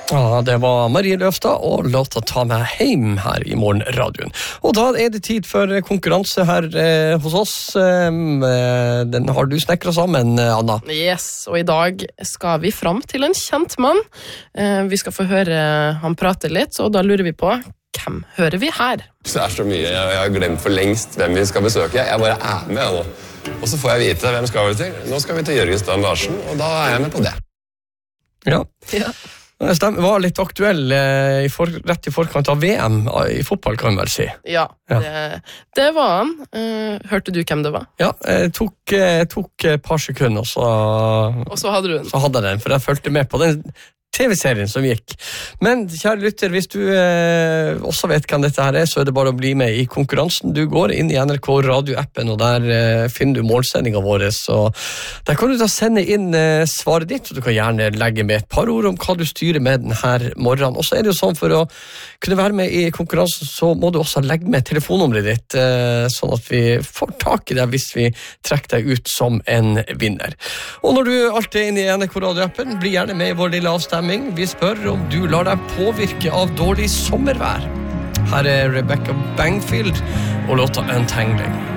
Ja, det var Marie Løfstad og låta Ta meg hjem her i Morgenradioen. Og da det tid for konkurranse her hos oss. Den har du snekret sammen, Anna. Yes, og i dag skal vi fram til en kjent mann. Vi skal få høre han prate litt, og da lurer vi på, hvem hører vi her? Det så mye, jeg har glemt for lengst hvem vi skal besøke. Jeg bare med nå. Og så får jeg vite hvem skal vi til. Nå skal vi til Jørgen Strand Larsen, og da jeg med på det. Ja. Stemmer, var litt aktuell rett i forkant av VM i fotball, kan man vel si. Ja. Det var han. Hørte du hvem det var? Ja, jeg tok et par sekunder, og så hadde du den. Så hadde jeg den, for jeg følte med på den TV-serien som gikk. Men kjære lytter, hvis du også vet hvem dette her så det bare å bli med i konkurransen. Du går inn i NRK Radio-appen, og der finner du målsendingen vår, og der kan du da sende inn svaret ditt, og du kan gjerne legge med et par ord om hva du styrer med denne morgenen. Og så det jo sånn, for å kunne være med i konkurransen, så må du også legge med telefonnummeret ditt, sånn at vi får tak i deg hvis vi trekker deg ut som en vinner. Og når du alltid er inne i NRK Radio-appen, bli gjerne med i vår lille avstemming. Vi spør om du lar deg påvirke av dårlig sommervær. Her Rebecca Bangfield og låta Untangling.